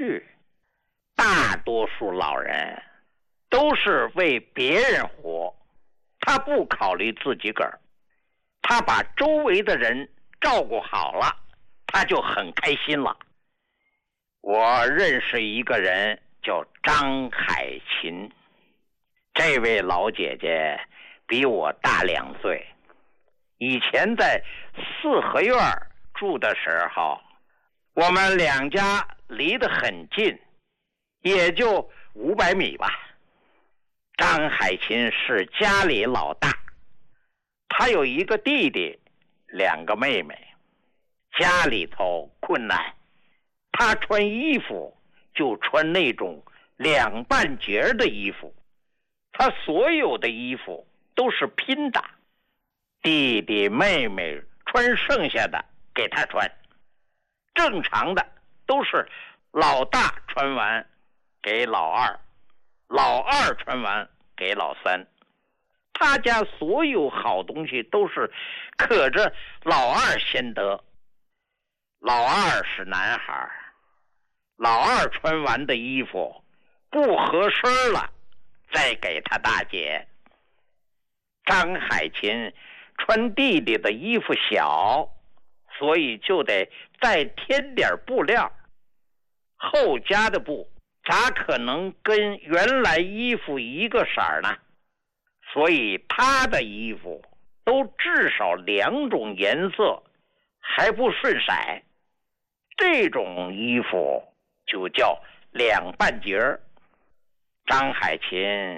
具。大多数老人都是为别人活，他不考虑自己个儿，他把周围的人照顾好了，他就很开心了。我认识一个人叫张海琴，这位老姐姐比我大2岁。以前在四合院住的时候，我们两家离得很近，也就500米吧。张海琴是家里老大，他有一个弟弟，2个妹妹。家里头困难，他穿衣服就穿那种2半截的衣服，他所有的衣服都是拼的，弟弟妹妹穿剩下的给他穿，正常的都是老大穿完给老二，老二穿完给老三。他家所有好东西都是可着老二先得。老二是男孩，老二穿完的衣服不合身了，再给他大姐。张海琴穿弟弟的衣服小，所以就得再添点布料。后加的布咋可能跟原来衣服一个色儿呢？所以他的衣服都至少2种颜色，还不顺色。这种衣服就叫2半截。张海琴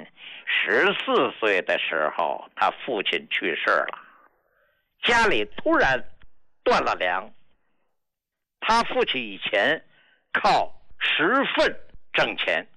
14岁的时候，他父亲去世了，家里突然断了粮。他父亲以前靠10份挣钱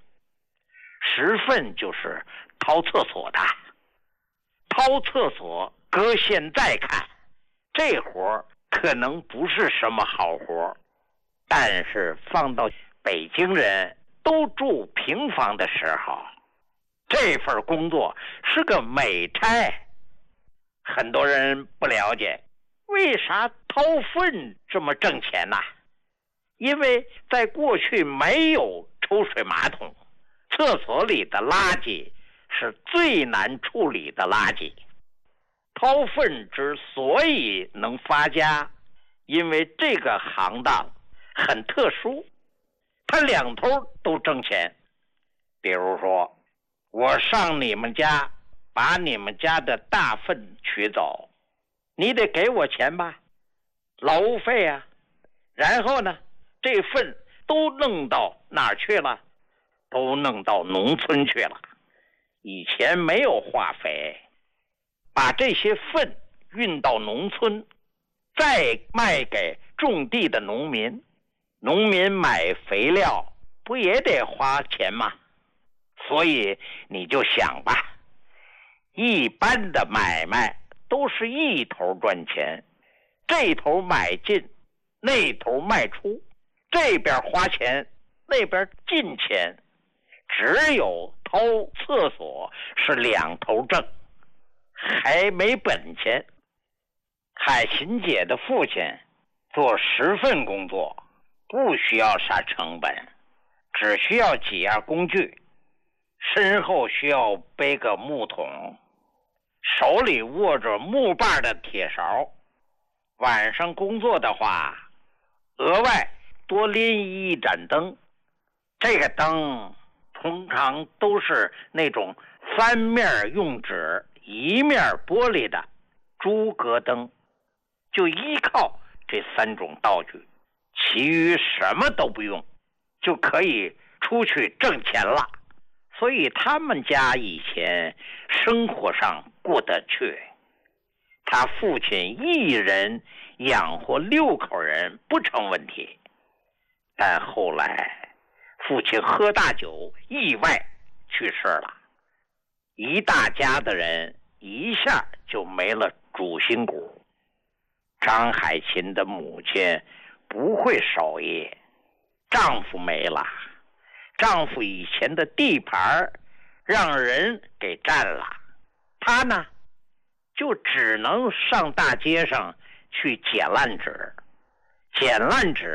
，10份就是掏厕所的。掏厕所搁现在看，这活可能不是什么好活，但是放到北京人都住平房的时候，这份工作是个美差。很多人不了解为啥掏粪这么挣钱呢？因为在过去没有抽水马桶，厕所里的垃圾是最难处理的垃圾。掏粪之所以能发家，因为这个行当很特殊，他2头都挣钱。比如说，我上你们家把你们家的大粪取走，你得给我钱吧，劳务费啊。然后呢，这粪都弄到哪儿去了？都弄到农村去了。以前没有化肥，把这些粪运到农村，再卖给种地的农民。农民买肥料不也得花钱吗？所以你就想吧，一般的买卖都是一头赚钱，这头买进，那头卖出，这边花钱，那边进钱。只有掏厕所是2头挣，还没本钱。海琴姐的父亲做10份工作，不需要啥成本，只需要几样工具，身后需要背个木桶，手里握着木把的铁勺。晚上工作的话，额外多拎一盏灯。这个灯通常都是那种3面用纸1面玻璃的诸葛灯，就依靠这3种道具，其余什么都不用，就可以出去挣钱了。所以他们家以前生活上过得去。他父亲一人养活6口人不成问题，但后来父亲喝大酒意外去世了，一大家的人一下就没了主心骨。张海琴的母亲不会手艺，丈夫没了，丈夫以前的地盘让人给占了，她呢就只能上大街上去捡烂纸。捡烂纸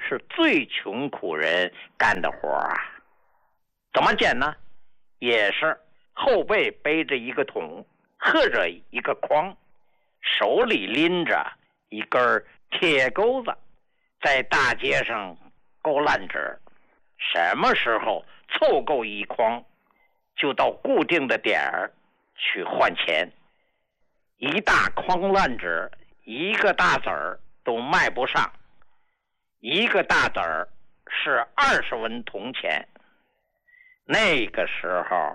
是最穷苦人干的活啊。怎么捡呢？也是后背背着一个桶，或者一个筐，手里拎着一根铁钩子，在大街上勾烂纸。什么时候凑够一筐，就到固定的点儿去换钱。一大筐烂纸，一个大子儿都卖不上，一个大子儿是20文铜钱。那个时候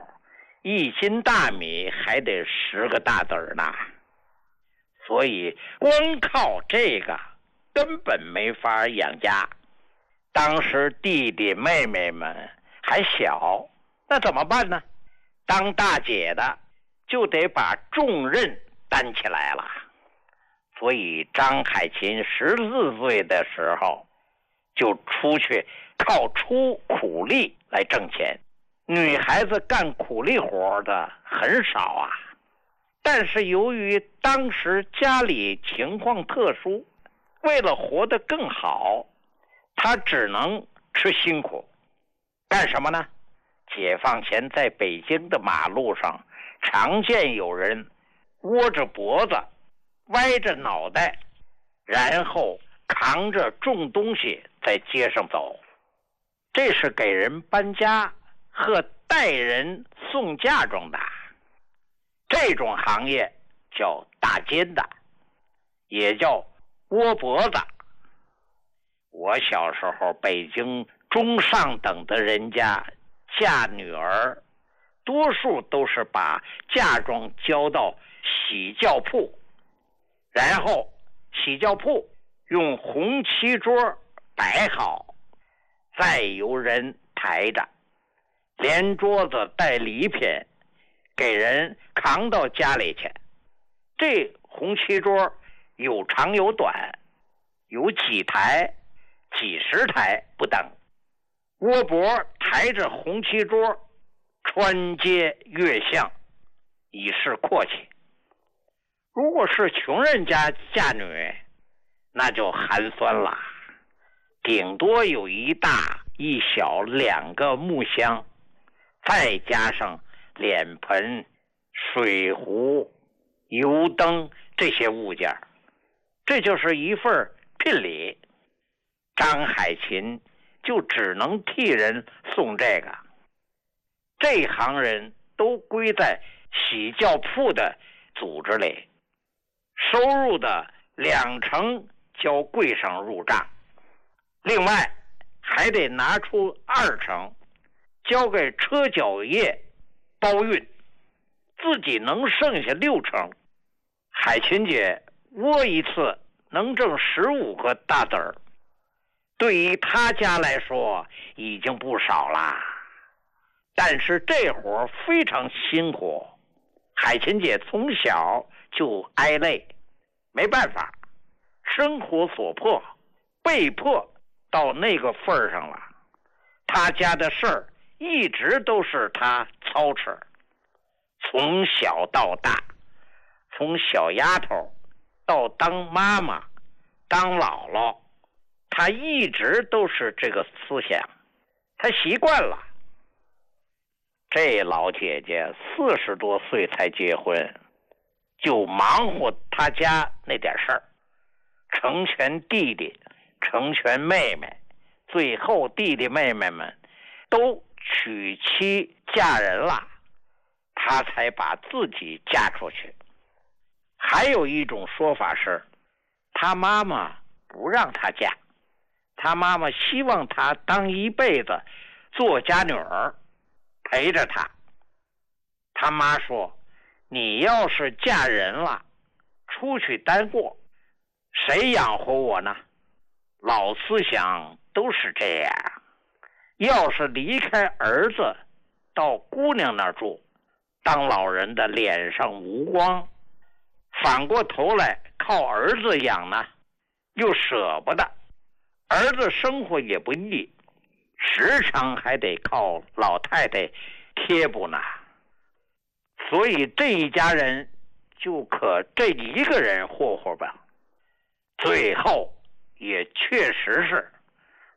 1斤大米还得10个大子儿呢，所以光靠这个根本没法养家。当时弟弟妹妹们还小，那怎么办呢？当大姐的就得把重任担起来了。所以张海琴14岁的时候就出去靠出苦力来挣钱。女孩子干苦力活的很少啊，但是由于当时家里情况特殊，为了活得更好，她只能吃辛苦。干什么呢？解放前在北京的马路上常见有人窝着脖子，歪着脑袋，然后扛着重东西在街上走，这是给人搬家和带人送嫁妆的。这种行业叫打尖的，也叫窝脖子。我小时候北京中上等的人家嫁女儿，多数都是把嫁妆交到洗轿铺，然后洗轿铺用红漆桌摆好，再由人抬着，连桌子带礼品给人扛到家里去。这红漆桌有长有短，有几台几十台不等。窝脖抬着红漆桌穿街越巷，以示阔气。如果是穷人家嫁女，那就寒酸了，顶多有一大一小2个木箱，再加上脸盆、水壶、油灯这些物件，这就是一份聘礼。张海琴就只能替人送这个。这行人都归在洗轿铺的组织里，收入的2成交柜上入账，另外还得拿出2成交给车脚业包运，自己能剩下6成。海琴姐窝一次能挣15个大子儿，对于他家来说已经不少啦。但是这活非常辛苦，海琴姐从小就挨累，没办法，生活所迫，被迫到那个份儿上了。他家的事儿一直都是他操持，从小到大，从小丫头到当妈妈当姥姥，他一直都是这个思想，他习惯了。这老姐姐40多岁才结婚，就忙活他家那点事儿，成全弟弟，成全妹妹，最后弟弟妹妹们都娶妻嫁人了，她才把自己嫁出去。还有一种说法是，她妈妈不让她嫁，她妈妈希望她当一辈子做家女儿，陪着她。她妈说，你要是嫁人了，出去单过，谁养活我呢？老思想都是这样，要是离开儿子到姑娘那儿住，当老人的脸上无光，反过头来靠儿子养呢，又舍不得，儿子生活也不易，时常还得靠老太太贴补呢。所以这一家人就可这一个人霍霍吧。最后也确实是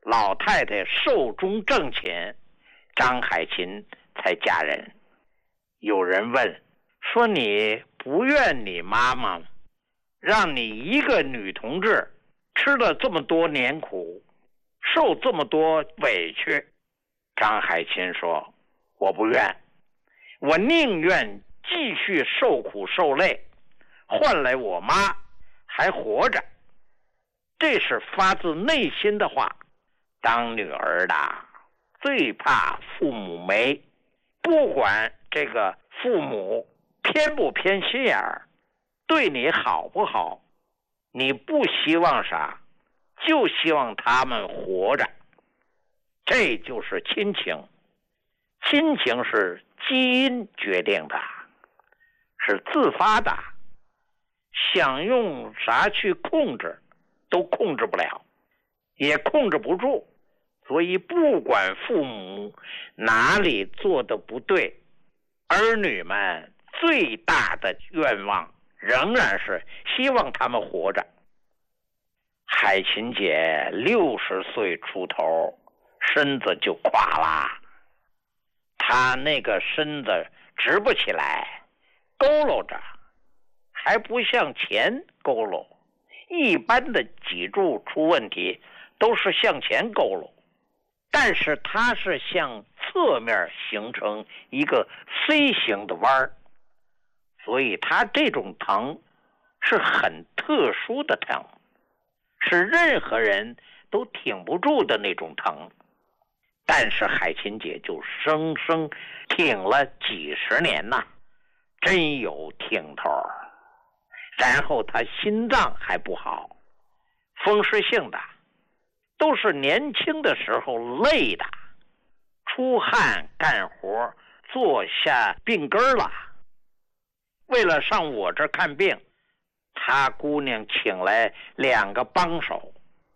老太太寿终正寝，张海琴才嫁人。有人问说，你不怨你妈妈吗？让你一个女同志吃了这么多年苦，受这么多委屈。张海琴说，我不怨，我宁愿继续受苦受累，换来我妈还活着。这是发自内心的话。当女儿的最怕父母没，不管这个父母偏不偏心眼儿，对你好不好，你不希望啥，就希望他们活着。这就是亲情。亲情是基因决定的，是自发的，想用啥去控制都控制不了，也控制不住。所以不管父母哪里做的不对，儿女们最大的愿望仍然是希望他们活着。海琴姐60岁出头，身子就垮了，她那个身子直不起来，佝偻着，还不向前佝偻。一般的脊柱出问题都是向前佝偻，但是它是向侧面形成一个 C 型的弯，所以它这种疼是很特殊的疼，是任何人都挺不住的那种疼。但是海琴姐就生生挺了几十年呐，真有挺头。然后她心脏还不好，风湿性的，都是年轻的时候累的，出汗干活坐下病根了。为了上我这看病，她姑娘请来2个帮手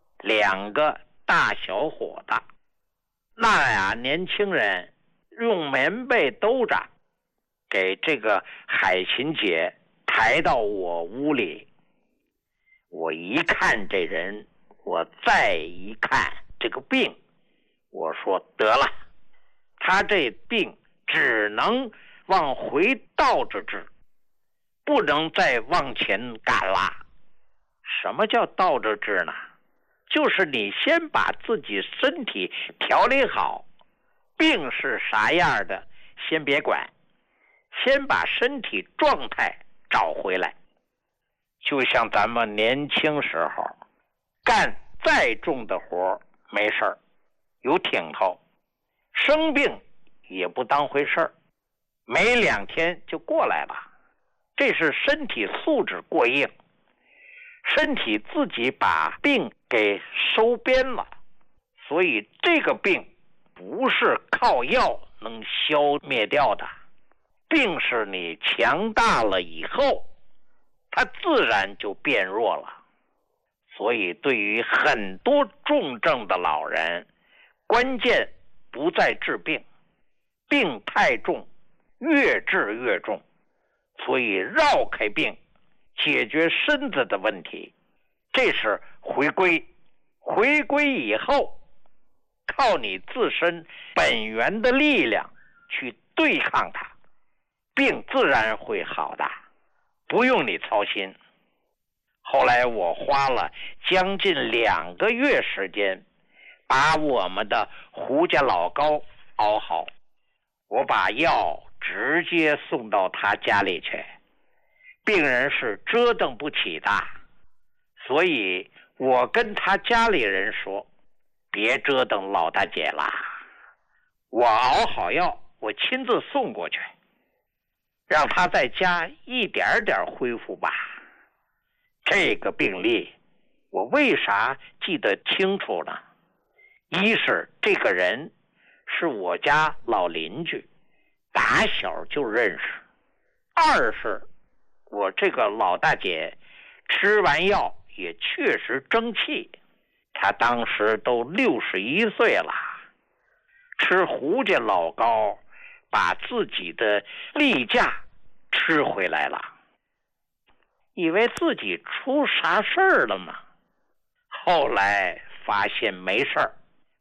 ，2个大小伙子。那俩年轻人用棉被兜着，给这个海琴姐抬到我屋里。我一看这人，我再一看这个病，我说得了，他这病只能往回倒着治，不能再往前赶了。什么叫倒着治呢？就是你先把自己身体调理好，病是啥样的先别管，先把身体状态找回来。就像咱们年轻时候干再重的活没事儿，有挺头，生病也不当回事儿，没2天就过来了。这是身体素质过硬，身体自己把病给收编了。所以这个病不是靠药能消灭掉的，病是你强大了以后，它自然就变弱了。所以对于很多重症的老人，关键不在治病，病太重，越治越重。所以绕开病，解决身子的问题，这是回归。回归以后，靠你自身本源的力量去对抗它，病自然会好的，不用你操心。后来我花了将近2个月时间，把我们的胡家老膏熬好。我把药直接送到他家里去，病人是折腾不起的，所以我跟他家里人说，别折腾老大姐了，我熬好药，我亲自送过去，让他在家一点点恢复吧。这个病例我为啥记得清楚呢？一是这个人是我家老邻居，打小就认识；二是我这个老大姐吃完药也确实争气，她当时都61岁了，吃胡家老膏把自己的例假吃回来了，以为自己出啥事儿了吗？后来发现没事儿，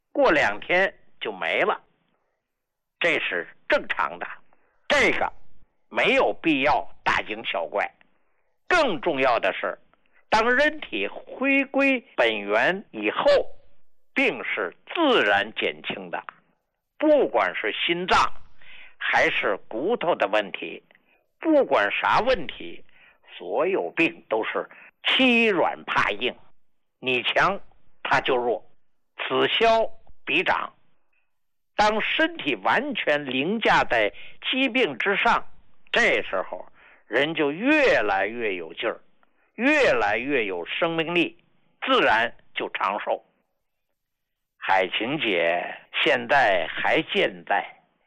过2天就没了，这是正常的，这个没有必要大惊小怪。更重要的是，当人体回归本源以后，病是自然减轻的。不管是心脏还是骨头的问题，不管啥问题，所有病都是欺软怕硬，你强他就弱，此消彼长。当身体完全凌驾在疾病之上，这时候人就越来越有劲儿，越来越有生命力，自然就长寿。海晴姐现在还健在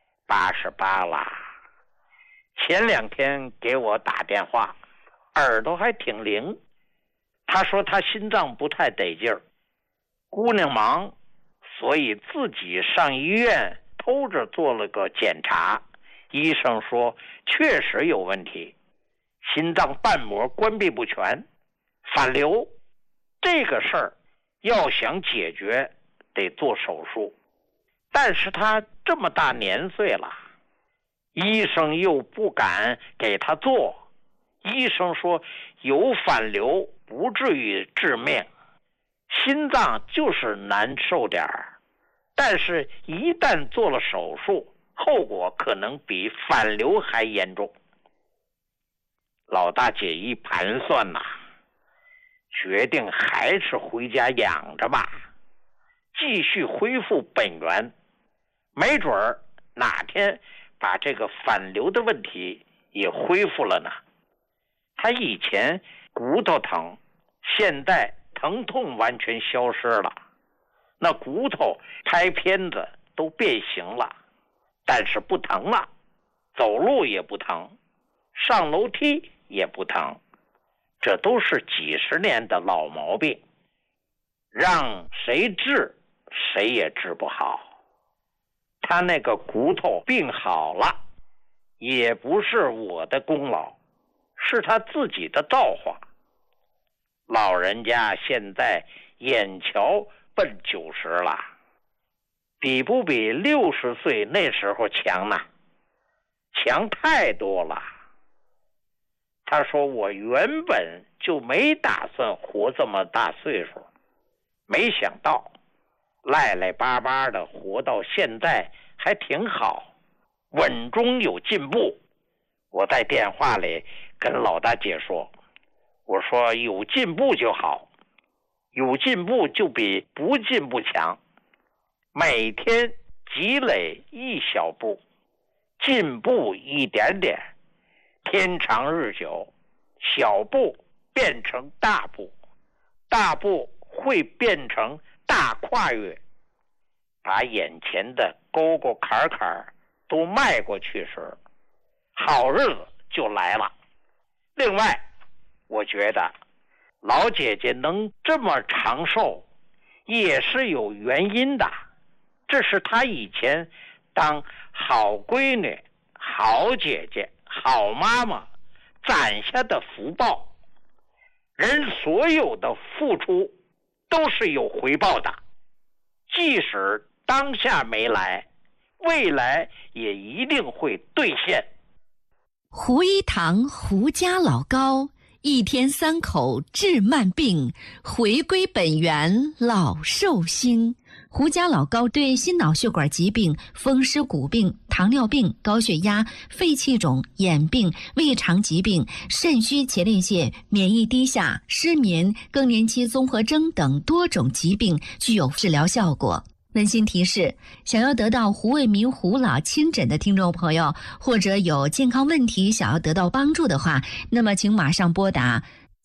，88啦。前2天给我打电话，耳朵还挺灵。她说她心脏不太得劲儿，姑娘忙，所以自己上医院偷着做了个检查，医生说确实有问题，心脏瓣膜关闭不全，反流。这个事儿要想解决得做手术，但是他这么大年岁了，医生又不敢给他做。医生说有反流不至于致命，心脏就是难受点儿，但是一旦做了手术，后果可能比反流还严重。老大姐一盘算呐，决定还是回家养着吧，继续恢复本源，没准儿哪天把这个反流的问题也恢复了呢。他以前骨头疼，现在疼痛完全消失了，那骨头拍片子都变形了，但是不疼了，走路也不疼，上楼梯也不疼，这都是几十年的老毛病，让谁治谁也治不好。他那个骨头病好了，也不是我的功劳，是他自己的造化。老人家现在眼瞧奔90了，比不比60岁那时候强呢？强太多了。他说我原本就没打算活这么大岁数，没想到赖赖巴巴的活到现在还挺好，稳中有进步。我在电话里跟老大姐说，我说有进步就好，有进步就比不进步强，每天积累一小步，进步一点点，天长日久，小步变成大步，大步会变成大跨越，把眼前的沟沟坎坎都迈过去时，好日子就来了。另外，我觉得老姐姐能这么长寿也是有原因的，这是她以前当好闺女、好姐姐、好妈妈攒下的福报。人所有的付出都是有回报的，即使当下没来，未来也一定会兑现。 胡一堂胡家老高，1天3口治慢病，回归本源老寿星。胡家老高对心脑血管疾病、风湿骨病、糖尿病、高血压、肺气肿、眼病、胃肠疾病、肾虚前列腺、免疫低下、失眠、更年期综合征等多种疾病具有治疗效果。温馨提示：想要得到胡卫民胡老亲诊的听众朋友，或者有健康问题想要得到帮助的话，那么请马上拨打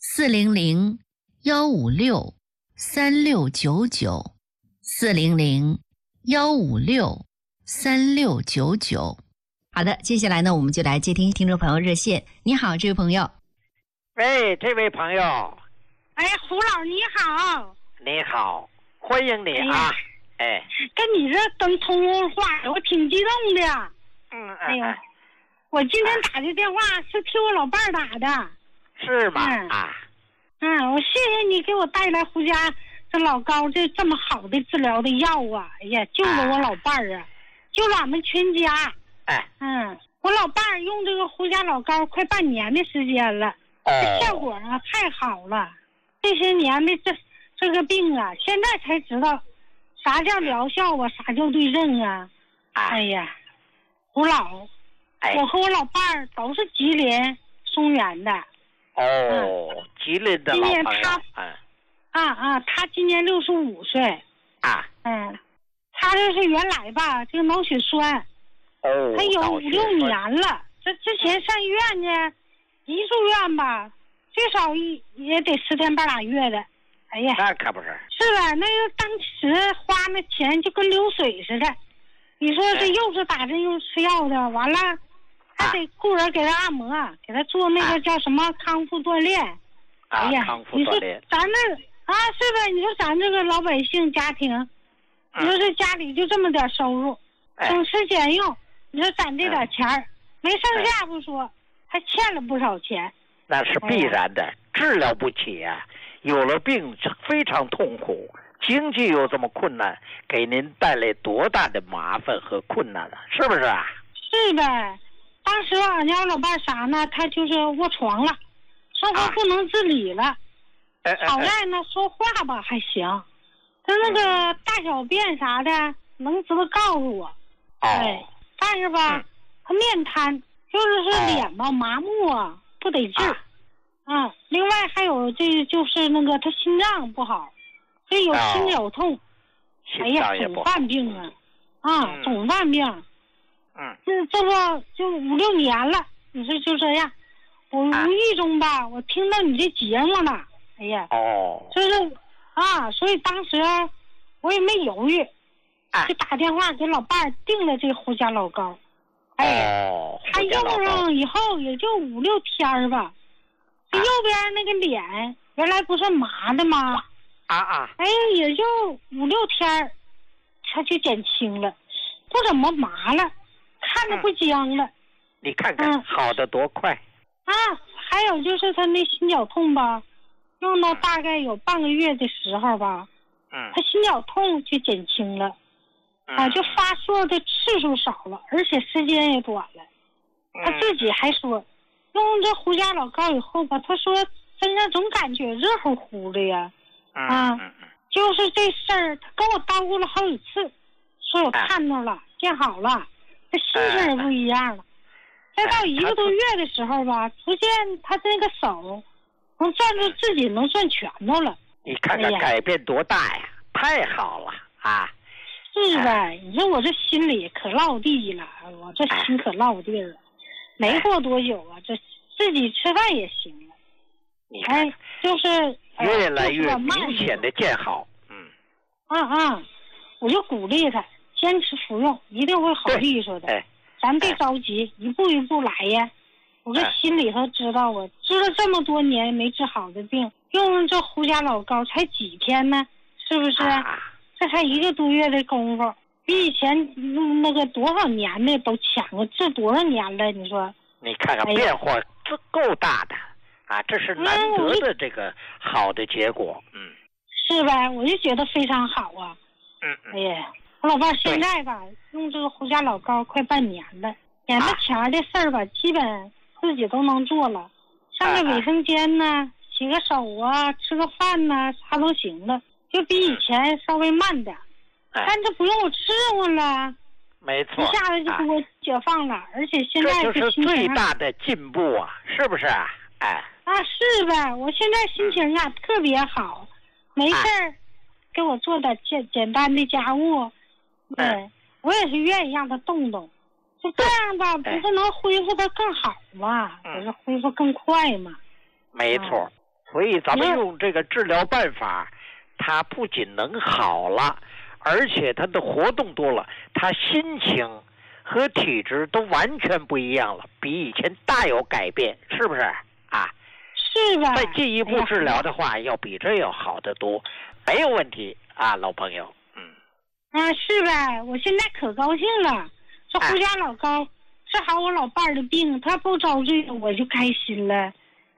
400-156-3699 400-156-3699。好的，接下来呢，我们就来接听听众朋友热线。你好，这位朋友。 喂，这位朋友。 哎，胡老你好。 你好，欢迎你啊。 跟你这等通话，我挺激动的。哎呦，我今天打的电话是替我老伴儿打的。 是吗？ 我谢谢你给我带来胡家这老高这么好的治疗的药啊，哎呀，救了我老伴儿啊，救了俺们全家。我老伴儿用这个胡家老高快半年的时间了，这效果啊太好了。这些年的这个病啊，现在才知道啥叫疗效啊，啥叫对症啊。哎呀，胡老，我和我老伴儿都是吉林松原的。 吉林的老朋友。 他今年65岁。他这是原来吧，这个脑血栓。他有5、6年了。这之前上医院呢，一住院吧，最少也得10天半拉月的。哎呀， 那可不是。 是吧？那个当时花那钱就跟流水似的。你说这又是打针又吃药的，完了还得雇人给他按摩，给他做那个叫什么康复锻炼。哎呀， 你说咱这是吧？你说咱这个老百姓家庭，你说这家里就这么点收入，省吃俭用，你说攒这点钱没剩下不说，还欠了不少钱。 那是必然的，治疗不起啊！有了病非常痛苦，经济又这么困难，给您带来多大的麻烦和困难了，是不是啊？ 是呗。当时俺家老伴啥呢？他就是卧床了，生活不能自理了。好在呢，说话吧还行，他那个大小便啥的能知道告诉我。但是吧，他面瘫，就是脸吧麻木啊，不得劲。另外还有这就是那个他心脏不好，这有心绞痛。哎呀，总犯病啊！总犯病。这不就5、6年了？你说就这样，我无意中吧，我听到你这节目了。哎呀，就是所以当时我也没犹豫，就打电话给老伴儿订了这胡家老高。他用上以后也就5、6天吧，这右边那个脸原来不是麻的吗？也就5、6天，他就减轻了，不怎么麻了，看着不僵了。 你看看，好的多快。 还有就是他那心绞痛吧。用到大概有半个月的时候吧，他心绞痛就减轻了，就发作的次数少了，而且时间也短了。他自己还说，用这胡家老高以后吧，他说身上总感觉热乎乎的呀。就是这事儿，他跟我叨咕了好几次，说我看到了，见好了，这心情也不一样了。再到1个多月的时候吧，逐渐他这个手。能攥住自己能攥拳头了， 你看看改变多大呀！太好了是呗？你说我这心里可落地了，我这心可落地了。没过多久啊，这自己吃饭也行了。 你看， 就是越来越明显的见好。 我就鼓励他坚持服用，一定会好利索的。咱别着急，一步一步来呀。我这心里头知道，我治了这么多年没治好的病，用这胡家老高才几天呢，是不是？这才1个多月的功夫，比以前那个多少年的都强了，治多少年了？你说？ 你看看变化够大的这是难得的这个好的结果。 是呗？我就觉得非常好啊。哎呀，我老伴现在吧，用这个胡家老高快半年了，眼巴前的事儿吧，基本。自己都能做了，上个卫生间呢，洗个手啊，吃个饭呢，啥都行了，就比以前稍微慢点，但这不用我伺候了， 没错， 一下子就给我解放了，而且现在这就是最大的进步啊，是不是啊？ 是呗，我现在心情特别好，没事儿，给我做点简单的家务，我也是愿意让他动动。这样吧，不是能恢复的更好吗？不是恢复更快吗？ 没错，所以咱们用这个治疗办法，他不仅能好了，而且他的活动多了，他心情和体质都完全不一样了，比以前大有改变，是不是啊？ 是吧？ 再进一步治疗的话，要比这要好得多，没有问题啊，老朋友。 是呗，我现在可高兴了。这胡家老高治好我老伴儿的病，他不遭罪，我就开心了。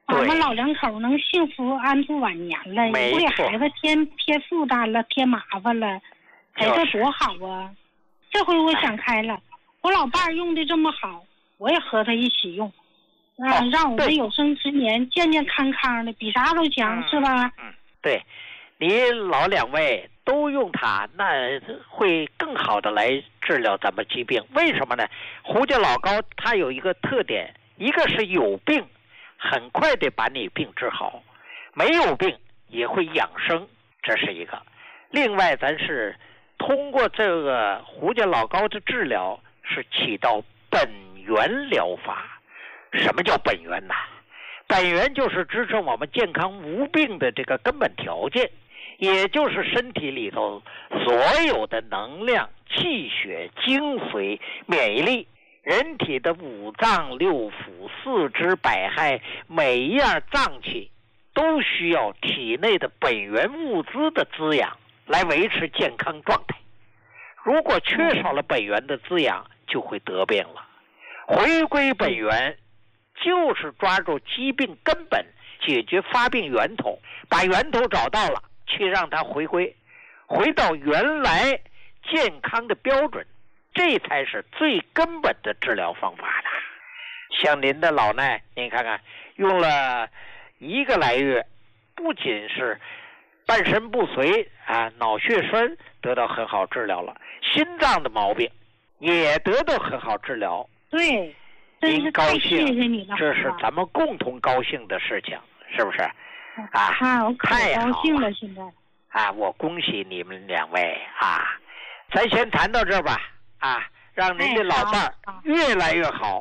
俺们老两口能幸福安度晚年了，也不给孩子添负担了，添麻烦了，哎，这多好啊！这回我想开了，我老伴儿用的这么好，我也和他一起用，让我们有生之年健健康康的，比啥都强，是吧？ 对，你老两位都用它，那会更好的来治疗咱们疾病。为什么呢？胡家老膏它有一个特点，一个是有病，很快的把你病治好；没有病也会养生，这是一个。另外，咱是通过这个胡家老膏的治疗，是起到本源疗法。什么叫本源呢？本源就是支撑我们健康无病的这个根本条件，也就是身体里头所有的能量、气血、精髓、免疫力，人体的五脏六腑、四肢百骸，每一样脏器都需要体内的本源物资的滋养来维持健康状态。如果缺少了本源的滋养，就会得病了。回归本源就是抓住疾病根本，解决发病源头，把源头找到了，去让它回到原来健康的标准，这才是最根本的治疗方法的。像您的老奶，您看看用了1个来月，不仅是半身不遂脑血栓得到很好治疗了，心脏的毛病也得到很好治疗。 对， 您高兴， 谢谢你了， 这是咱们共同高兴的事情，是不是？ 我可高兴了，现在我恭喜你们两位咱先谈到这吧让您的老伴儿越来越好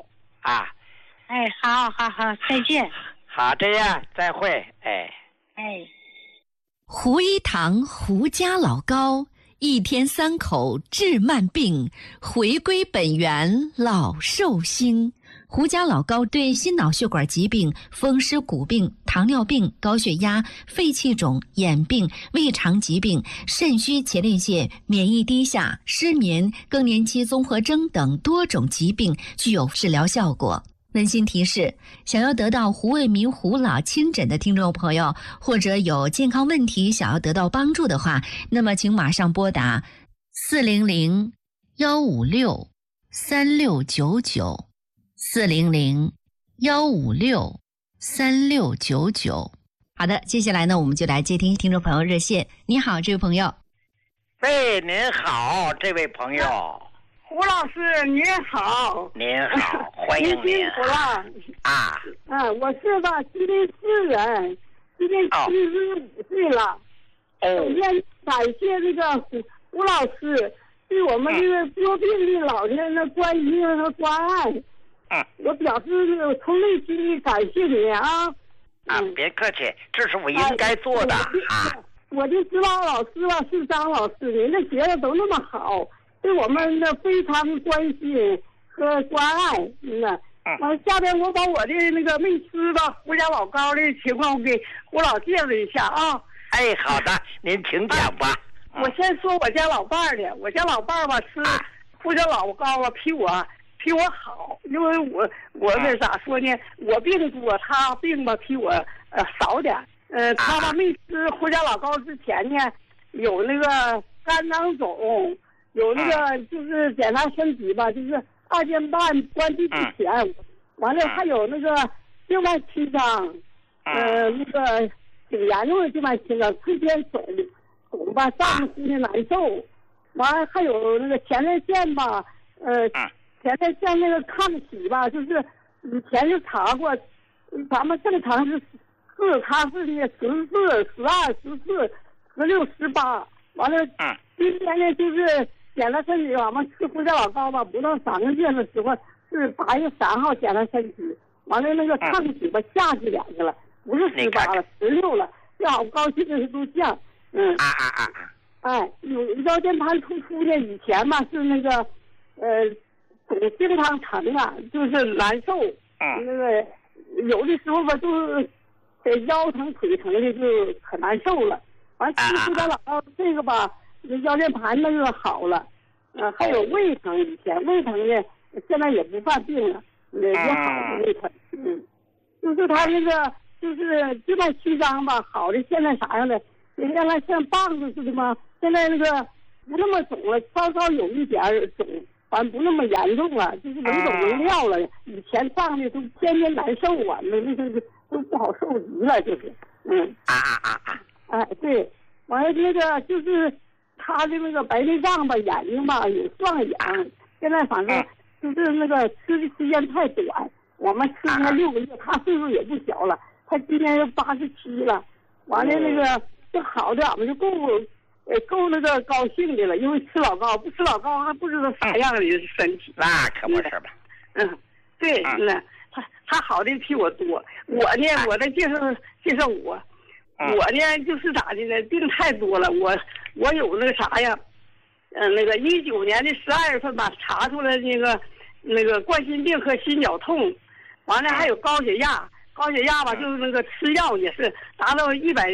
好，再见。 好，这样再会。 胡一堂胡家老膏，1天3口治慢病，回归本源老寿星。胡家老膏对心脑血管疾病、风湿骨病、糖尿病、高血压、肺气肿、眼病、胃肠疾病、肾虚前列腺、免疫低下、失眠、更年期综合征等多种疾病具有治疗效果。温馨提示：想要得到胡卫民胡老亲诊的听众朋友，或者有健康问题想要得到帮助的话，那么请马上拨打400-156-3699，400-156-3699。好的，接下来呢，我们就来接听听众朋友热线。你好，这位朋友。 喂，您好，这位朋友。 胡老师您好。 您好，欢迎您。 您辛苦了我是吉林市人，今年75岁了。首先感谢这个胡老师对我们这个多病的老人的关心和关爱。我表示从内心里感谢您别客气，这是我应该做的我就知道老师是张老师，您的学生都那么好，对我们的非常关心和关爱。下边我把我的那个没吃的胡家老膏的情况我给胡老介绍一下好的，您请讲吧。 我先说我家老伴儿的，我家老伴儿吃胡家老膏比我好，因为我这咋说呢？我病多，他病比我少点。他没吃胡家老膏之前呢，有那个肝囊肿，有那个就是检查身体就是2件半关闭之前，完了还有那个静脉曲张，那个挺严重的静脉曲张，瞬间肿上呼吸难受，完了还有那个前列腺前列腺那个抗体就是以前就查过，咱们正常是4，他是14、12、14、16、18，完了今天呢就是检查身体，我们吃胡家老膏不到3个月的时候是8月3号检查身体，完了那个抗体下去2个了，不是18了，16了，这好高兴的都降。有腰间盘突出的，以前是那个总经常疼就是难受，那个有的时候就是腰疼腿疼的就很难受了。完吃胡家老膏这个腰间盘那个好了，还有胃疼，以前胃疼的现在也不犯病了，也好了胃疼。就是他那个就是就那七张吧，好的现在啥样的，原来像棒子似的嘛，现在那个不那么肿了，稍稍有一点肿，反正不那么严重了，就是能走能尿了。以前上的都天天难受啊，那个都不好受极了，就是，哎，对，完了那个就是他的那个白内障吧，眼睛吧有撞眼，现在反正就是那个吃的时间太短，我们吃他6个月，他岁数也不小了，他今年87了，完了那个就好点嘛，就够那个高兴的了，因为吃老高，不吃老高还不知道啥样的身体。 那可不是吧？ 对，他好的比我多，我呢，我再介绍我。我呢就是咋的呢？病太多了，我有那个啥呀，那个19年的12月份吧，查出来那个冠心病和心绞痛，完了还有高血压吧，就是那个吃药也是达到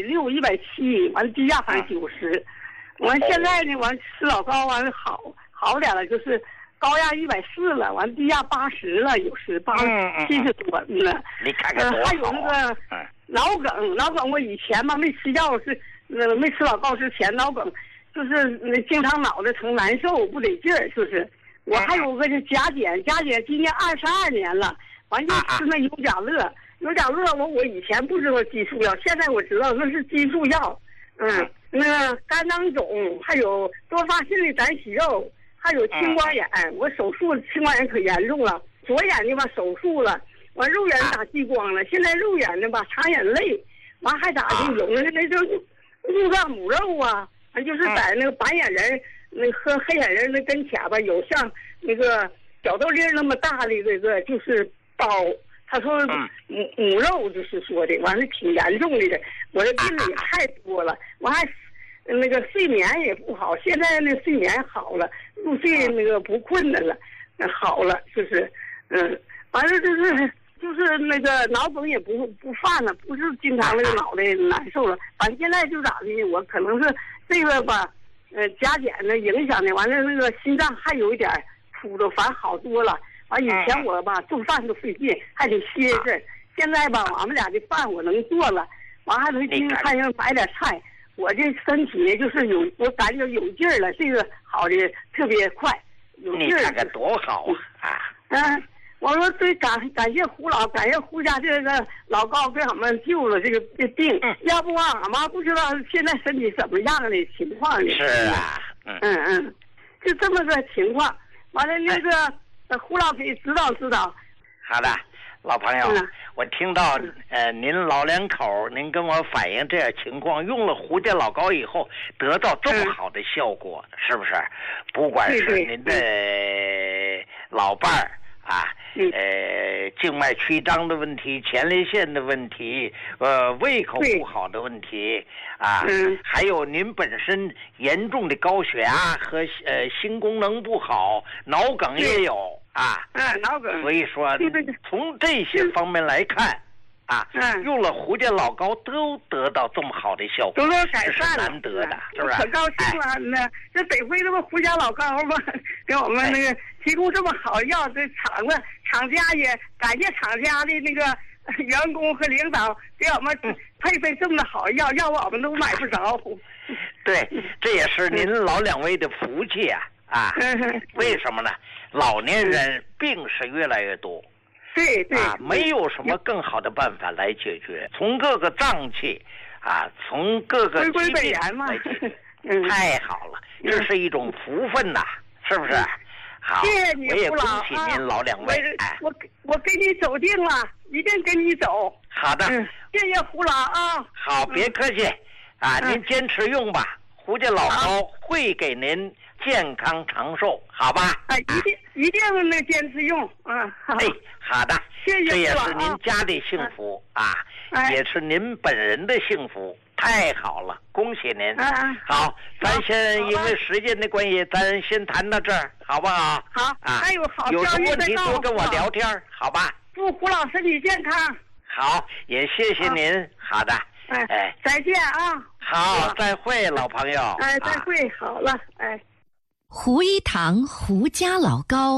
160、170，完了低压反正90，完现在呢，完吃老高完了好点了，就是高压140了，完低压80了，有时70多了， 你看看多好。 还有那个。脑梗我以前嘛没吃药是，没吃老高之前脑梗，就是经常脑袋疼难受不得劲儿，就是。我还有个甲减今年22年了，完就吃那尤甲乐我以前不知道激素药，现在我知道那是激素药。那个肝囊肿，还有多发性的胆息肉，还有青光眼，我手术青光眼可严重了，左眼睛吧手术了。完肉眼打激光了，现在肉眼呢吧擦眼泪，完还咋的有那就入脏母肉啊，完就是在那个白眼人那和黑眼人那跟前吧，有像那个小豆粒那么大的这个就是包，他说母肉就是说的，完了挺严重的，我这病也太多了，我还那个睡眠也不好，现在那睡眠好了，入睡那个不困难了，好了就是完了就是那个脑梗也不犯了，不是经常那个脑袋难受了。反正现在就咋的，我可能是这个吧，甲减的影响的，完了那个心脏还有一点突着，反正好多了。完以前我吧做饭都费劲，还得歇着。现在吧，俺们俩的饭我能做了，完还能去看上买点菜。我这身体呢就是我感觉有劲儿了，这个好的特别快，有劲儿。 你看看多好啊！ 我说最感谢胡老，感谢胡家这个老高给俺们救了这病，要不俺妈不知道现在身体怎么样的情况呢？ 是啊， 就这么个情况。完了那个胡老给指导指导。 好的，老朋友，我听到您老两口您跟我反映这样情况，用了胡家老高以后得到这么好的效果，是不是？不管是您的老伴儿。静脉曲张的问题，前列腺的问题，胃口不好的问题还有您本身严重的高血压和心功能不好，脑梗也有脑梗。 所以说从这些方面来看用了胡家老高都得到这么好的效果， 都改善了， 难得的，是不是？ 可高兴了，这得亏这么胡家老高嘛，给我们那个提供这么好药，这厂家也感谢厂家的那个员工和领导给我们配这么好药，要不我们都买不着。 对，这也是您老两位的福气为什么呢？老年人病是越来越多。 对， 没有什么更好的办法来解决，从各个脏器从各个疾病来解决，太好了，这是一种福分呐，是不是？好， 谢谢你， 我也恭喜您老两位。 我给你走定了，一定跟你走。 好的， 谢谢胡老好，别客气您坚持用吧，胡家老高会给您健康长寿，好吧？ 一定能坚持用好的， 谢谢， 这也是您家的幸福也是您本人的幸福，太好了，恭喜您！好，咱先因为时间的关系，咱先谈到这儿，好不好？ 好还有好有什么问题多跟我聊天，好吧？ 祝胡老身体健康。 好，也谢谢您。好的， 再见好，再会，老朋友。 再会，好了， 胡一堂胡家老高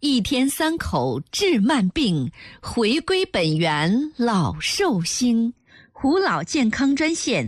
一天3口治慢病，回归本源老寿星。胡老健康专线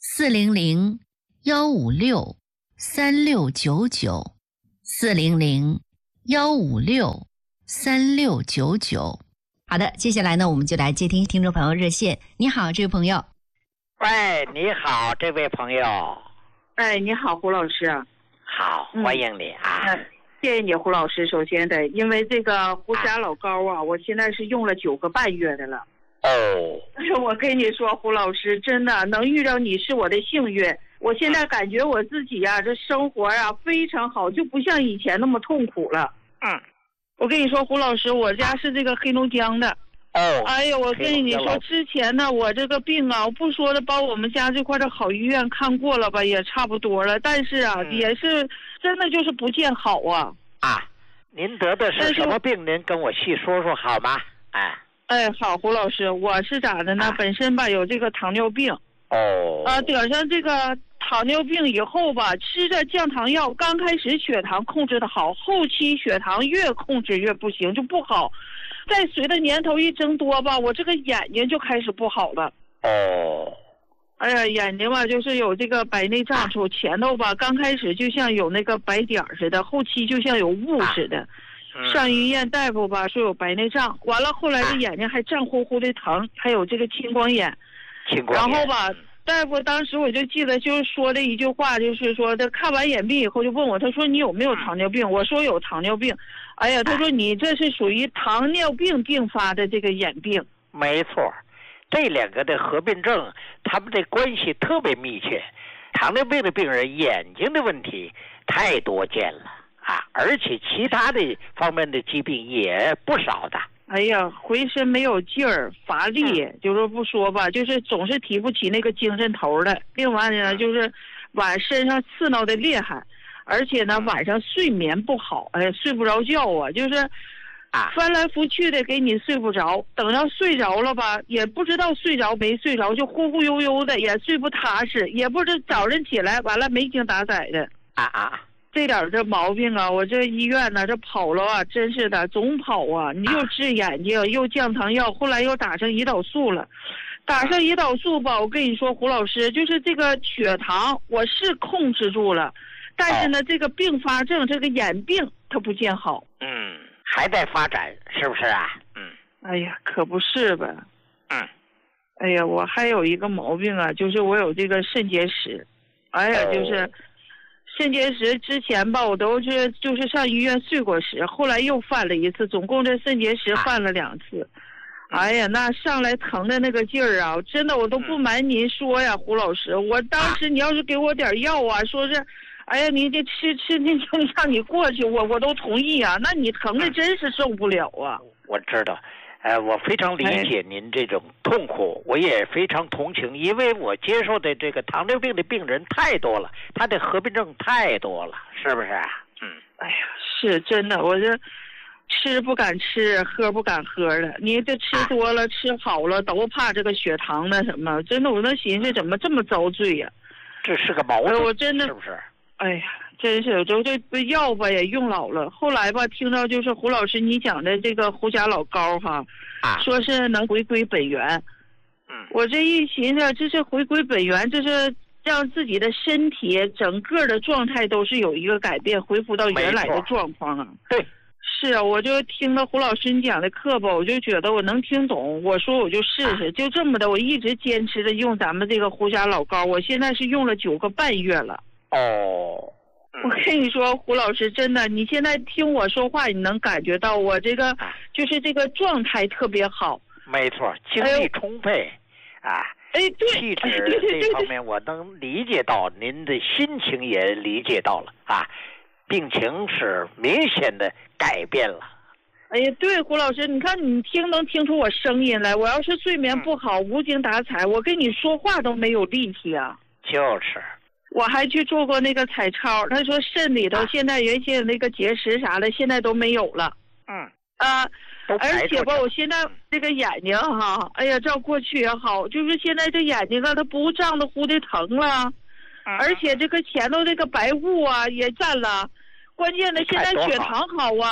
400-156-3699，400-156-3699。好的，接下来呢，我们就来接听听众朋友热线。你好，这位朋友。 喂，你好，这位朋友。 哎，你好，胡老师。 好，欢迎你啊。 谢谢你，胡老师。首先得，因为这个胡甲老膏啊，我现在是用了9个半月的了。 哦。 我跟你说，胡老师，真的能遇到你是我的幸运。我现在感觉我自己呀，这生活呀非常好，就不像以前那么痛苦了。我跟你说，胡老师，我家是这个黑龙江的。哎呀，我跟你说，之前呢，我这个病啊，我不说的，把我们家这块的好医院看过了吧，也差不多了，但是啊，也是真的就是不见好啊。 您得的是什么病？您跟我细说说好吗？ 哎，好，胡老师，我是咋的呢？本身吧有这个糖尿病。得上这个糖尿病以后吧，吃着降糖药，刚开始血糖控制的好，后期血糖越控制越不行，就不好。再随着年头一增多吧，我这个眼睛就开始不好了。哎呀，眼睛吧就是有这个白内障处，前头吧刚开始就像有那个白点似的，后期就像有雾似的。上医院大夫吧说有白内障，完了后来这眼睛还胀乎乎的疼，还有这个青光眼。然后吧，大夫当时我就记得就是说的一句话，就是说他看完眼病以后就问我，他说你有没有糖尿病？我说有糖尿病。哎呀，他说你这是属于糖尿病并发的这个眼病。 没错，这2个的合并症，他们的关系特别密切。糖尿病的病人眼睛的问题太多见了而且其他的方面的疾病也不少的。 哎呀，浑身没有劲儿，乏力，就是不说吧，就是总是提不起那个精神头的。另外呢，就是身上刺挠的厉害，而且呢晚上睡眠不好，睡不着觉啊，就是翻来覆去的给你睡不着，等到睡着了吧，也不知道睡着没睡着，就忽忽悠悠的，也睡不踏实，也不知早晨起来完了没精打采的。这点这毛病啊，我这医院呢这跑了啊，真是的，总跑啊！你又治眼睛，又降糖药，后来又打上胰岛素了。打上胰岛素吧，我跟你说，胡老师，就是这个血糖我是控制住了，但是呢，这个并发症这个眼病它不见好。 还在发展，是不是啊？ 哎呀，可不是吧。哎呀，我还有一个毛病啊，就是我有这个肾结石。哎呀，就是肾结石之前吧，我都就是上医院睡过石，后来又犯了一次，总共这肾结石犯了2次。哎呀，那上来疼的那个劲儿啊，真的我都不瞒您说呀，胡老师，我当时你要是给我点药啊，说是，哎呀，你这吃那就让你过去，我都同意啊。那你疼的真是受不了啊。 我知道。我非常理解您这种痛苦，我也非常同情，因为我接受的这个糖尿病的病人太多了，他的合并症太多了，是不是啊？ 哎呀，是真的，我这吃不敢吃，喝不敢喝的。你这吃多了，吃好了都怕这个血糖那什么，真的我那寻思怎么这么遭罪呀？ 这是个毛病， 我真的是不是？ 哎呀，真是就这药吧也用老了，后来吧听到就是胡老师你讲的这个胡甲老膏哈，说是能回归本源。我这一寻思，这是回归本源，这是让自己的身体整个的状态都是有一个改变，恢复到原来的状况啊。 对， 是啊，我就听到胡老师你讲的课吧，我就觉得我能听懂，我说我就试试，就这么的，我一直坚持着用咱们这个胡甲老膏，我现在是用了9个半月了。我跟你说，胡老师，真的，你现在听我说话，你能感觉到我这个就是这个状态特别好。 没错，精力充沛对， 气质这方面我能理解到，您的心情也理解到了病情是明显的改变了。 哎呀，对，胡老师，你看你能听出我声音来？我要是睡眠不好，无精打采，我跟你说话都没有力气啊。 就是。 我还去做过那个彩超，他说肾里头现在原先那个结石啥的，现在都没有了。而且吧，我现在这个眼睛哈，哎呀，照过去也好，就是现在这眼睛它不胀得乎的疼了，而且这个前头这个白雾啊也占了，关键的现在血糖好啊，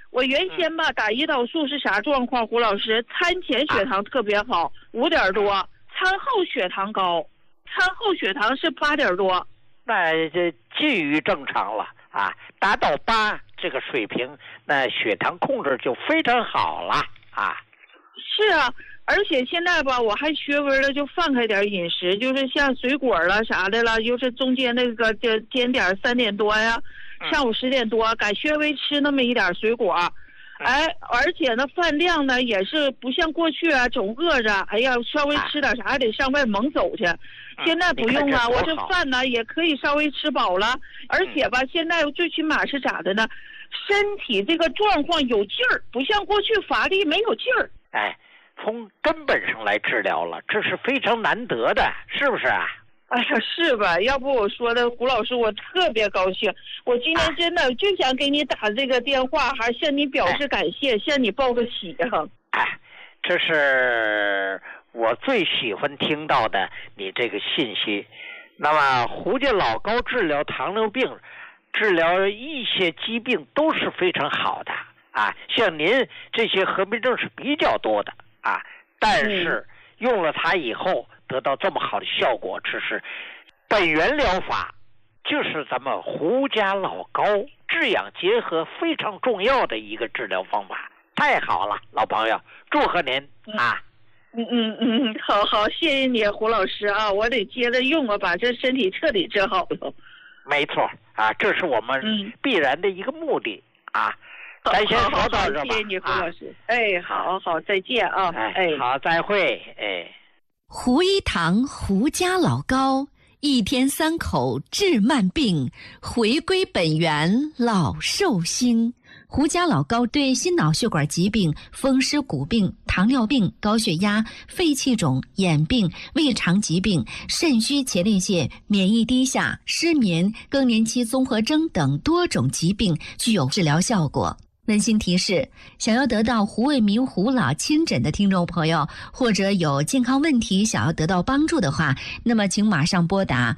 我原先吧打胰岛素是啥状况？胡老师，餐前血糖特别好，5点多，餐后血糖高，餐后血糖是8点多。 那这近于正常了啊，达到8这个水平，那血糖控制就非常好了啊。 是啊，而且现在吧，我还学微了，就放开点饮食，就是像水果了啥的了，就是中间那个就间点3点多呀，下午10点多，改学微吃那么一点水果。哎，而且呢，饭量呢也是不像过去啊，总饿着，哎呀，稍微吃点啥还得上外猛走去。现在不用啊，我这饭呢也可以稍微吃饱了，而且吧，现在最起码是咋的呢？身体这个状况有劲儿，不像过去乏力没有劲儿。 哎，从根本上来治疗了，这是非常难得的，是不是啊？ 哎呀，是吧？要不我说的胡老师，我特别高兴。我今天真的就想给你打这个电话，还向你表示感谢，向你报个喜啊！ 哎，这是我最喜欢听到的你这个信息。那么胡家老高治疗糖尿病、治疗一些疾病都是非常好的啊。像您这些合并症是比较多的啊，但是用了它以后得到这么好的效果，这是本源疗法，就是咱们胡家老高治养结合非常重要的一个治疗方法。太好了，老朋友，祝贺您啊！ 好，谢谢你，胡老师啊，我得接着用啊，把这身体彻底治好了。 没错啊，这是我们必然的一个目的啊。咱先说到这吧。 谢谢你，胡老师。哎，好，再见啊。 哎，好，再会。哎， 胡一堂胡家老高，1天3口治慢病，回归本源老寿星。胡家老高对心脑血管疾病、风湿骨病、糖尿病、高血压、肺气肿、眼病、胃肠疾病、肾虚前列腺、免疫低下、失眠、更年期综合征等多种疾病具有治疗效果。温馨提示：想要得到胡卫民胡老亲诊的听众朋友，或者有健康问题想要得到帮助的话，那么请马上拨打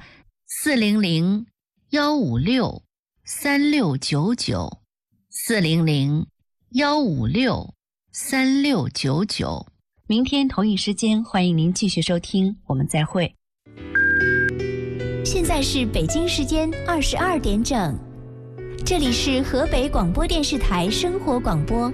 400-156-3699。400-156-3699。明天同一时间，欢迎您继续收听，我们再会。 现在是北京时间22点整，这里是河北广播电视台生活广播。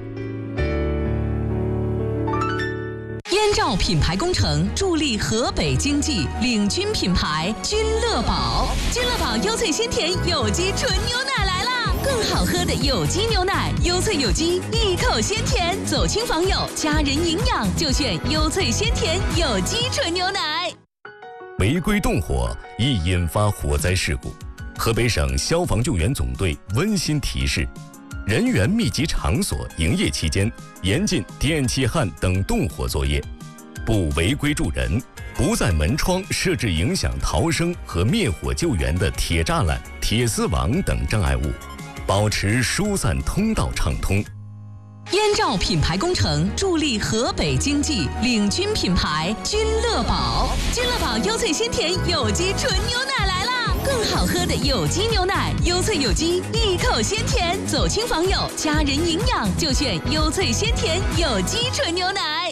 燕赵品牌工程助力河北经济，领军品牌君乐宝。君乐宝优萃鲜甜有机纯牛奶来啦！更好喝的有机牛奶，优萃有机，一口鲜甜，走亲访友，家人营养就选优萃鲜甜有机纯牛奶。 违规动火易引发火灾事故，河北省消防救援总队温馨提示：人员密集场所营业期间，严禁电气焊等动火作业，不违规助人，不在门窗设置影响逃生和灭火救援的铁栅栏、铁丝网等障碍物，保持疏散通道畅通。 燕赵品牌工程助力河北经济，领军品牌君乐宝。君乐宝优萃鲜甜有机纯牛奶来啦！更好喝的有机牛奶，优萃有机，一口鲜甜，走亲访友，家人营养就选优萃鲜甜有机纯牛奶。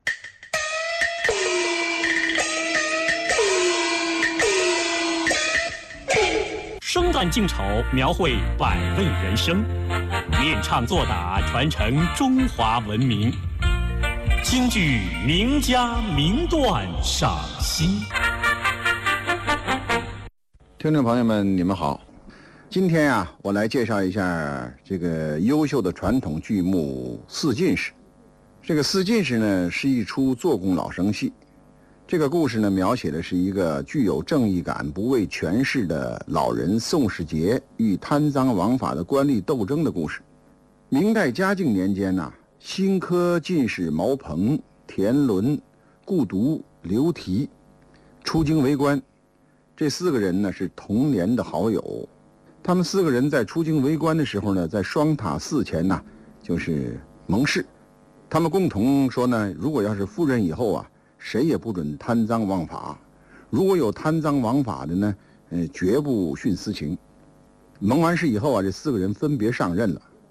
生旦净丑，描绘百味人生；练唱作打，传承中华文明。京剧名家名段赏析。 听众朋友们，你们好。今天啊，我来介绍一下这个优秀的传统剧目《四进士》。这个《四进士》呢，是一出做工老生戏。这个故事呢，描写的是一个具有正义感、不畏权势的老人宋世杰与贪赃枉法的官吏斗争的故事。明代嘉靖年间呢，新科进士毛鹏、田伦、顾独、刘提出京为官。这4个人呢是童年的好友。他们4个人在出京为官的时候呢，在双塔寺前呢就是盟誓。他们共同说呢，如果要是赴任以后啊，谁也不准贪赃枉法，如果有贪赃枉法的呢，绝不徇私情。盟完誓以后啊，这4个人分别上任了。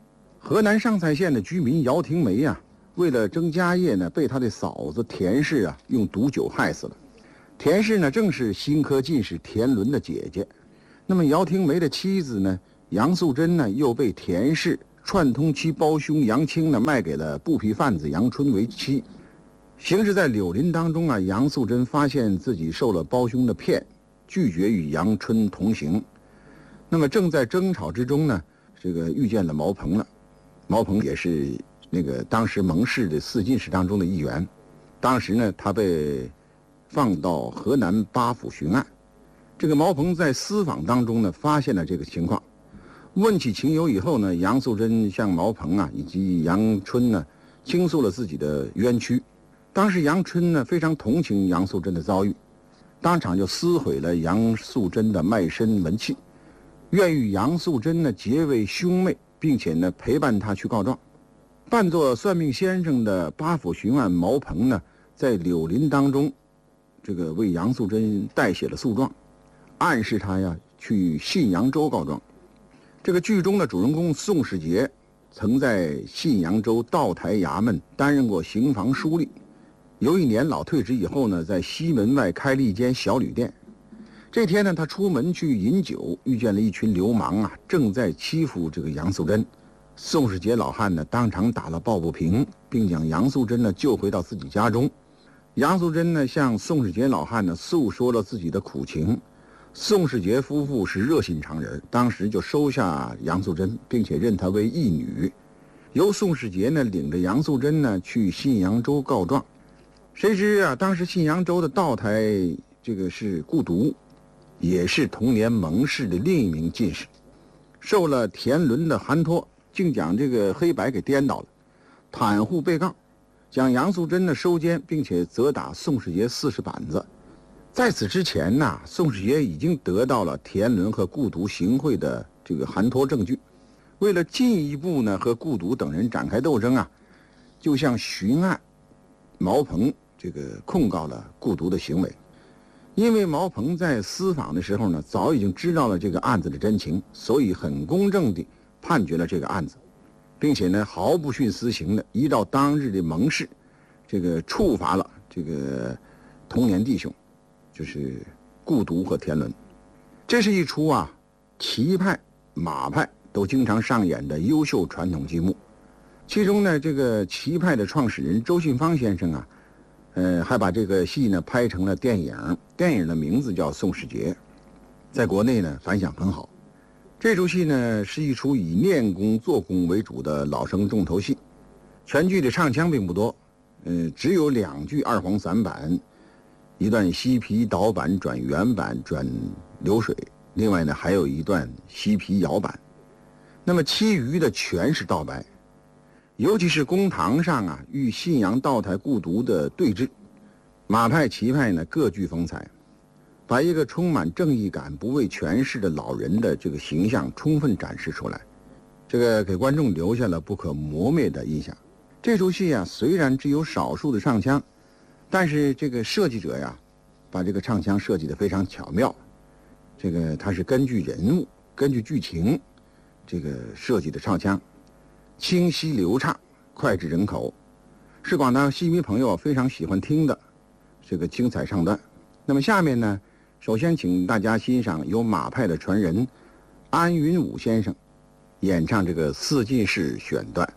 河南上蔡县的居民姚廷梅啊，为了争家业呢，被他的嫂子田氏啊用毒酒害死了。田氏呢，正是新科进士田伦的姐姐。那么姚廷梅的妻子呢，杨素贞呢，又被田氏串通其胞兄杨清呢，卖给了布匹贩子杨春为妻。行驶在柳林当中啊，杨素贞发现自己受了胞兄的骗，拒绝与杨春同行。那么正在争吵之中呢，这个遇见了毛鹏了。毛鹏也是那个当时蒙氏的4进士当中的一员。当时呢，他被放到河南八府巡案。这个毛鹏在私访当中呢，发现了这个情况，问起情由以后呢，杨素贞向毛鹏啊以及杨春呢倾诉了自己的冤屈。当时杨春呢非常同情杨素贞的遭遇，当场就撕毁了杨素贞的卖身文契，愿与杨素贞呢结为兄妹，并且呢陪伴她去告状。扮作算命先生的八府巡案毛鹏呢，在柳林当中，这个为杨素贞代写了诉状，暗示他呀去信阳州告状。这个剧中的主人公宋世杰曾在信阳州道台衙门担任过刑房书吏，有一年老退职以后呢，在西门外开了一间小旅店。这天呢，他出门去饮酒，遇见了一群流氓啊，正在欺负这个杨素贞。宋世杰老汉呢，当场打了抱不平，并将杨素贞呢救回到自己家中。杨素贞呢，向宋世杰老汉呢诉说了自己的苦情。宋世杰夫妇是热心肠人，当时就收下杨素贞，并且认她为义女。由宋世杰呢领着杨素贞呢去信阳州告状。谁知啊，当时信阳州的道台这个是顾独，也是同年蒙氏的另一名进士，受了田伦的寒托，竟将这个黑白给颠倒了，袒护被告，将杨素贞呢收监，并且责打宋世杰40板子。在此之前呢，宋世杰已经得到了田伦和顾独行贿的这个寒托证据。为了进一步呢和顾独等人展开斗争啊，就向巡案毛鹏这个控告了顾独的行为。因为毛鹏在私访的时候呢，早已经知道了这个案子的真情，所以很公正地判决了这个案子，并且呢毫不徇私刑的依照当日的蒙氏，这个处罚了这个同年弟兄，就是顾独和田伦。这是一出啊旗派马派都经常上演的优秀传统剧目。其中呢，这个旗派的创始人周信芳先生啊，还把这个戏呢拍成了电影，电影的名字叫《宋世杰》，在国内呢反响很好。这出戏呢是一出以练功做功为主的老生重头戏，全剧的唱腔并不多，只有2句2黄3板，一段西皮倒板转原板转流水，另外呢还有一段西皮摇板。那么其余的全是道白，尤其是公堂上啊与信阳道台顾独的对峙，马派旗派呢各具风采，把一个充满正义感不畏权势的老人的这个形象充分展示出来，这个给观众留下了不可磨灭的印象。这出戏啊虽然只有少数的唱腔，但是这个设计者呀把这个唱腔设计得非常巧妙，这个它是根据人物根据剧情这个设计的唱腔，清晰流畅，脍炙人口，是广大戏迷朋友非常喜欢听的这个精彩唱段。那么下面呢，首先请大家欣赏由马派的传人安云武先生演唱这个4进士选段。